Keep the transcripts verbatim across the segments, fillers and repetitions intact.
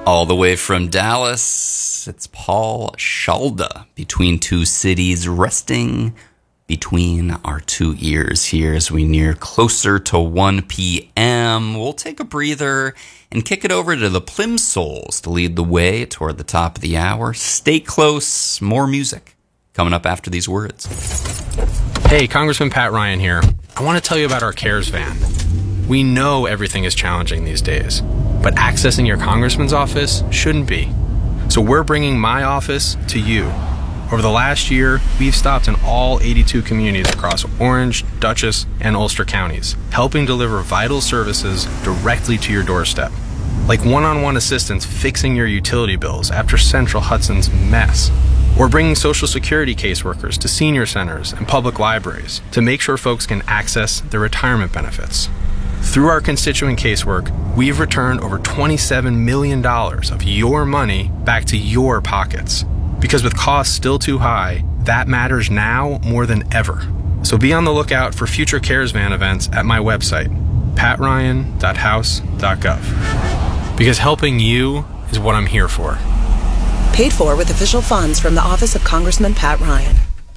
All the way from Dallas, it's Paul Shalda, Between Two Cities, resting between our two ears here as we near closer to one p.m. We'll take a breather and kick it over to the Plimsolls to lead the way toward the top of the hour. Stay close, more music coming up after these words. Hey, Congressman Pat Ryan here. I want to tell you about our CARES van. We know everything is challenging these days, but accessing your congressman's office shouldn't be. So we're bringing my office to you. Over the last year, we've stopped in all eighty-two communities across Orange, Dutchess, and Ulster counties, helping deliver vital services directly to your doorstep. Like one-on-one assistance fixing your utility bills after Central Hudson's mess. Or bringing Social Security caseworkers to senior centers and public libraries to make sure folks can access their retirement benefits. Through our constituent casework, we've returned over twenty-seven million dollars of your money back to your pockets. Because with costs still too high, that matters now more than ever. So be on the lookout for future CARES Van events at my website, pat ryan dot house dot gov. Because helping you is what I'm here for. Paid for with official funds from the Office of Congressman Pat Ryan.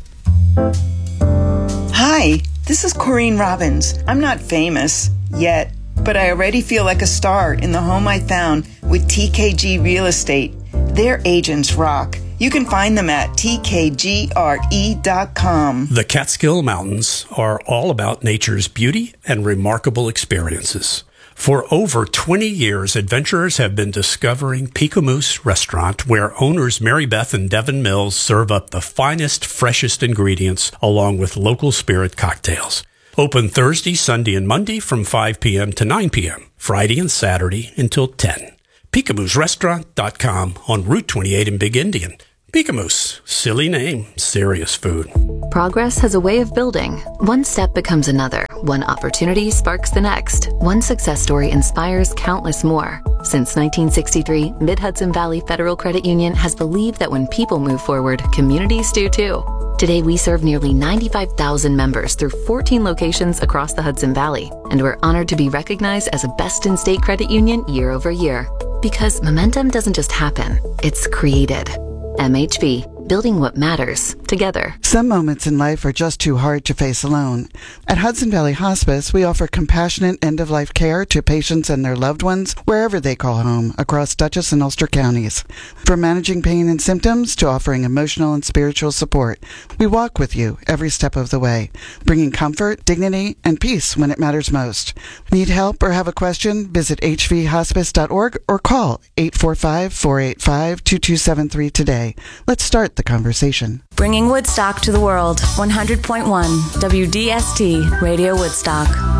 Hi, this is Corrine Robbins. I'm not famous yet, but I already feel like a star in the home I found with T K G Real Estate. Their agents rock. You can find them at T K G R E dot com. The Catskill Mountains are all about nature's beauty and remarkable experiences. For over twenty years, adventurers have been discovering Picamous Restaurant, where owners Mary Beth and Devin Mills serve up the finest, freshest ingredients along with local spirit cocktails. Open Thursday, Sunday, and Monday from five p.m. to nine p.m., Friday and Saturday until ten. Picamous Restaurant dot com on Route twenty-eight in Big Indian. Picamous, silly name, serious food. Progress has a way of building. One step becomes another. One opportunity sparks the next. One success story inspires countless more. Since nineteen sixty-three, Mid-Hudson Valley Federal Credit Union has believed that when people move forward, communities do too. Today, we serve nearly ninety-five thousand members through fourteen locations across the Hudson Valley, and we're honored to be recognized as a best-in-state credit union year over year. Because momentum doesn't just happen, it's created. M H V, building what matters together. Some moments in life are just too hard to face alone. At Hudson Valley Hospice, we offer compassionate end-of-life care to patients and their loved ones wherever they call home across Dutchess and Ulster counties. From managing pain and symptoms to offering emotional and spiritual support, we walk with you every step of the way, bringing comfort, dignity, and peace when it matters most. Need help or have a question? Visit h v hospice dot org or call eight four five, four eight five, two two seven three today. Let's start the conversation. Bringing Woodstock to the world. one hundred point one W D S T Radio Woodstock.